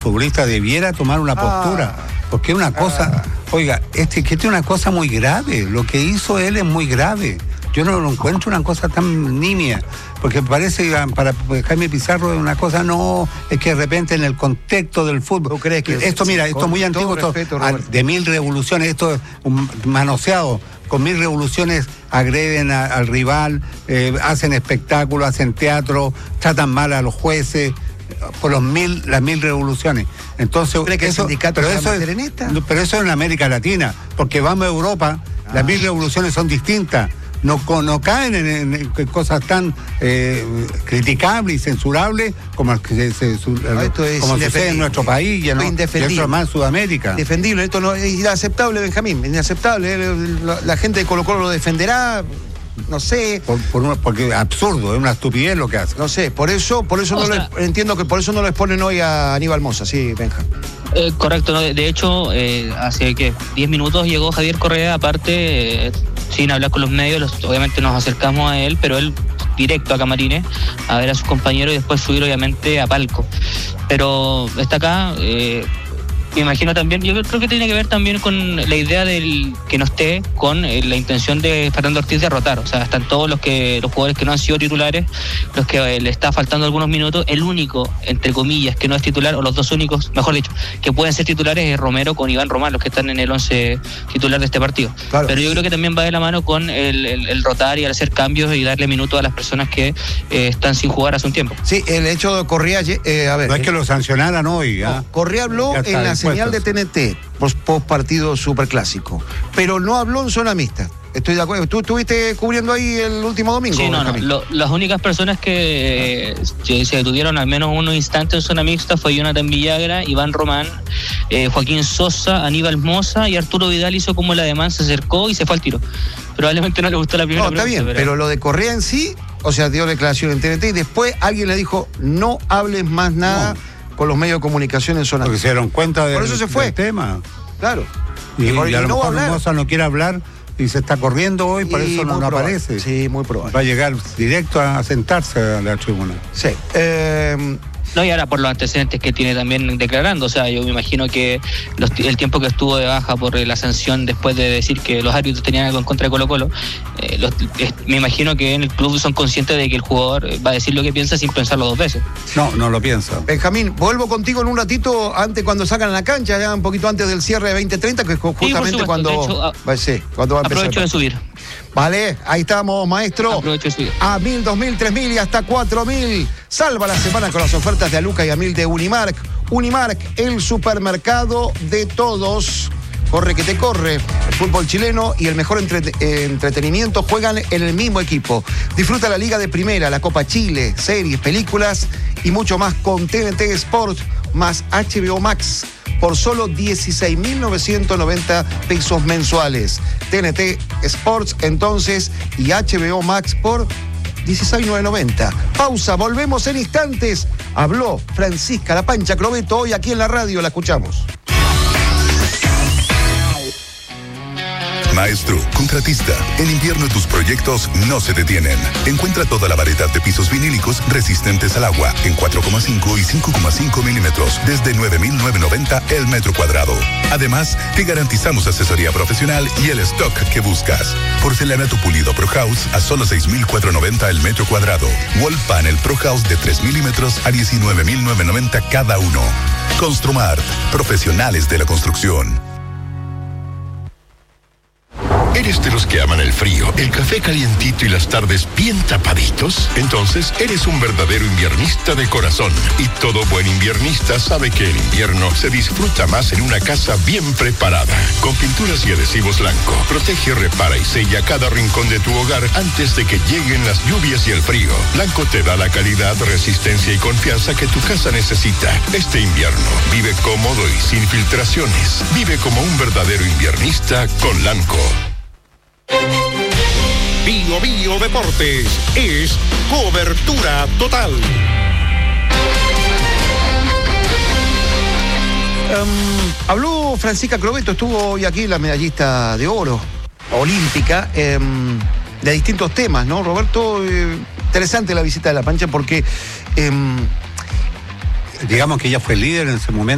futbolista debiera tomar una postura, porque es una cosa, oiga, que es una cosa muy grave, lo que hizo él es muy grave. Yo no lo encuentro una cosa tan nimia, porque parece que para Jaime Pizarro es una cosa, no, es que de repente en el contexto del fútbol. ¿Tú crees que esto, mira, esto es muy antiguo, de 1000 revoluciones, esto es un manoseado, con 1000 revoluciones agreden al rival, hacen espectáculos, hacen teatro, tratan mal a los jueces, por las 1000 revoluciones. Entonces, ¿cree que el sindicato pero eso es en América Latina, porque vamos a Europa, las 1000 revoluciones son distintas. No caen en cosas tan criticables y censurables como sucede en nuestro país y en otro más en Sudamérica. Defendible, esto no es inaceptable, Benjamín, inaceptable. La gente de Colo-Colo lo defenderá, no sé. Porque es absurdo, es una estupidez lo que hace. No sé, por eso entiendo que por eso no lo exponen hoy a Aníbal Mosa, sí, Benja. Correcto, ¿no? De hecho, hace 10 minutos llegó Javier Correa, aparte, sin hablar con los medios, obviamente nos acercamos a él, pero él directo a camarines a ver a sus compañeros y después subir obviamente a palco. Pero está acá, me imagino también, yo creo que tiene que ver también con la idea del que no esté, con la intención de Fernando Ortiz de rotar. O sea, están todos los jugadores que no han sido titulares, los que le está faltando algunos minutos. El único, entre comillas, que no es titular, o los dos únicos, mejor dicho, que pueden ser titulares es Romero con Iván Román, los que están en el 11 titular de este partido. Claro. Pero yo creo que también va de la mano con el rotar y hacer cambios y darle minutos a las personas que están sin jugar hace un tiempo. Sí, el hecho de Correa, a ver. No es que lo sancionaran hoy. No, Correa habló en la señal de TNT, post partido superclásico, pero no habló en zona mixta. Estoy de acuerdo. ¿Tú estuviste cubriendo ahí el último domingo? Sí, las únicas personas que se detuvieron al menos unos instantes en zona mixta fue Jonathan Villagra, Iván Román, Joaquín Sosa, Aníbal Mosa y Arturo Vidal hizo como la demanda, se acercó y se fue al tiro. Probablemente no le gustó la primera pregunta. Está bien, pero lo de Correa en sí, o sea, dio declaración en TNT y después alguien le dijo, no hables más nada con los medios de comunicación en zona. Porque se dieron cuenta por eso se fue. Del tema. Claro. Y a lo mejor Mosa no quiere hablar y se está corriendo hoy, por eso no aparece. Sí, muy probable. Va a llegar directo a sentarse a la tribuna. Sí. No, y ahora por los antecedentes que tiene también declarando, o sea, yo me imagino que el tiempo que estuvo de baja por la sanción después de decir que los árbitros tenían algo en contra de Colo-Colo, me imagino que en el club son conscientes de que el jugador va a decir lo que piensa sin pensarlo dos veces. No lo piensa. Benjamín, vuelvo contigo en un ratito, cuando sacan la cancha, ya un poquito antes del cierre de 2030, que es justamente sí, cuando va a empezar. Aprovecho de subir. Vale, ahí estamos, maestro. Aprovecho de subir. A 1.000, 2.000, 3.000 y hasta 4.000. Salva la semana con las ofertas de Aluca y Amil de Unimark. Unimark, el supermercado de todos. Corre que te corre. El fútbol chileno y el mejor entretenimiento juegan en el mismo equipo. Disfruta la Liga de Primera, la Copa Chile, series, películas y mucho más con TNT Sports más HBO Max por solo 16.990 pesos mensuales. TNT Sports entonces y HBO Max por 16.990. Pausa, volvemos en instantes. Habló Francisca La Pancha Crobeto hoy aquí en la radio, la escuchamos. Maestro, contratista, en invierno tus proyectos no se detienen. Encuentra toda la variedad de pisos vinílicos resistentes al agua en 4,5 y 5,5 milímetros desde 9.990 el metro cuadrado. Además, te garantizamos asesoría profesional y el stock que buscas. Porcelanato pulido Pro House a solo 6.490 el metro cuadrado. Wall Panel Pro House de 3 milímetros a 19.990 cada uno. Construmart, profesionales de la construcción. ¿Eres de los que aman el frío, el café calientito y las tardes bien tapaditos? Entonces, eres un verdadero inviernista de corazón. Y todo buen inviernista sabe que el invierno se disfruta más en una casa bien preparada. Con pinturas y adhesivos Lanco, protege, repara y sella cada rincón de tu hogar antes de que lleguen las lluvias y el frío. Lanco te da la calidad, resistencia y confianza que tu casa necesita. Este invierno, vive cómodo y sin filtraciones. Vive como un verdadero inviernista con Lanco. Bio Bio Deportes es cobertura total. Habló Francisca Crobeto, estuvo hoy aquí la medallista de oro olímpica, de distintos temas, ¿no, Roberto? Interesante la visita de La Pancha porque digamos que ella fue líder en ese momento.